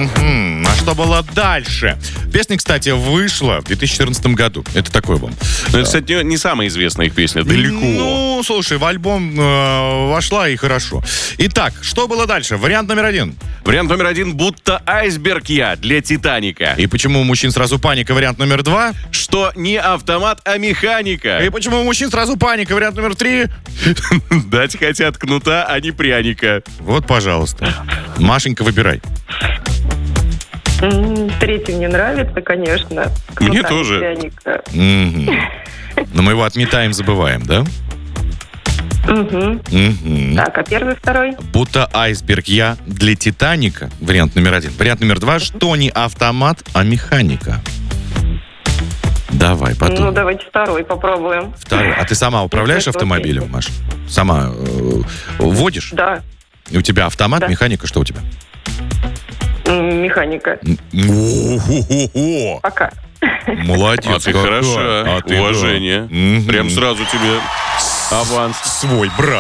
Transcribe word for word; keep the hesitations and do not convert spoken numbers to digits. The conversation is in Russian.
М-м-м. А что было дальше? Песня, кстати, вышла в две тысячи четырнадцатом году. Это такой вам. Но это, кстати, не, не самая известная их песня, далеко. Ну, слушай, в альбом э, вошла и хорошо. Итак, что было дальше? Вариант номер один. Вариант номер один «Будто айсберг я» для «Титаника». И почему у мужчин сразу паника? Вариант номер два. Что не автомат, а механика. И почему у мужчин сразу паника? Вариант номер три. Дать хотят кнута, а не пряника. Вот, пожалуйста. Машенька, выбирай. Третий мне нравится, конечно. Мне Крутая тоже. пряника. Мгм. Но мы его отметаем, забываем, да? Мгм. Мгм. Так, а первый, второй? Будто айсберг я для «Титаника». Вариант номер один. Вариант номер два. Что не автомат, а механика. Давай, потом. Ну, давайте второй попробуем. Второй. А ты сама управляешь Окей. автомобилем, Маш? Сама э, водишь? Да, И у тебя автомат, Да. механика, что у тебя? м, механика. О-хо-хо-хо. Пока. Молодец. А ты какая. хороша. А ты, да. Уважение. Мгм. Прям сразу тебе аванс. Свой брат.